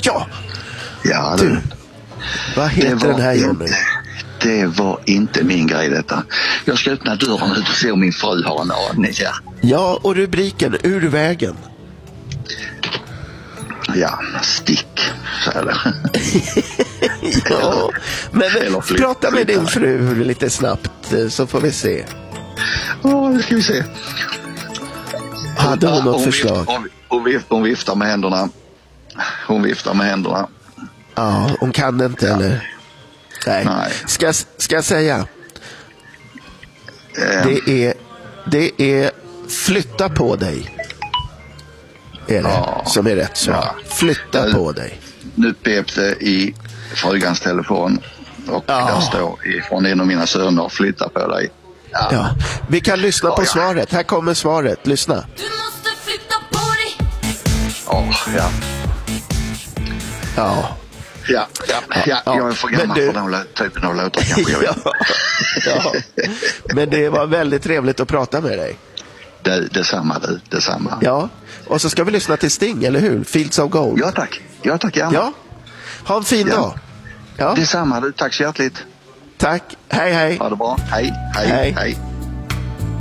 Ja. Ja, Du, vad heter den här Johnny? Det var inte min grej detta. Jag ska öppna dörren ut och se om min fru har en aning. Ja, Ja, och rubriken Ur vägen. ja, stick, så är det. Ja, men Eller prata med din flytta. fru lite snabbt så får vi se. Ja, det ska vi se. Hade hon något förslag? Hon viftar med händerna. Hon viftar med händerna. Ja, hon kan inte eller? Nej. Ska jag säga? Det är flytta på dig. Är det som är rätt svar. Flytta på dig. Nu pep det i frugans telefon och där står ifrån en av mina söner, flytta på dig. Ja. Vi kan lyssna på svaret. Här kommer svaret. Lyssna. Du måste flytta på dig. Ja. Ja. Jag är för gammal för den typen av låtar kanske jag vet. Ja. Men det var väldigt trevligt att prata med dig. Detsamma. Ja, och så ska vi lyssna till Sting, eller hur? Fields of Gold. Ja tack, gärna. Ja, ha en fin dag. Ja. Detsamma, tack så hjärtligt. Tack, hej. Ha det bra, hej.